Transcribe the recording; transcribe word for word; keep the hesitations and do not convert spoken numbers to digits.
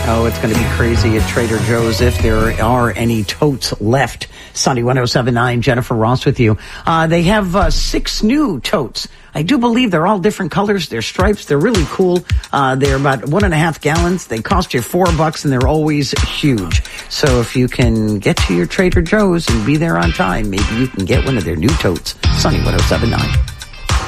Oh, it's going to be crazy at Trader Joe's if there are any totes left. Sunny one oh seven point nine, Jennifer Ross with you. Uh, they have uh, six new totes. I do believe they're all different colors. They're stripes. They're really cool. Uh, they're about one and a half gallons. They cost you four bucks and they're always huge. So if you can get to your Trader Joe's and be there on time, maybe you can get one of their new totes. Sunny one oh seven point nine.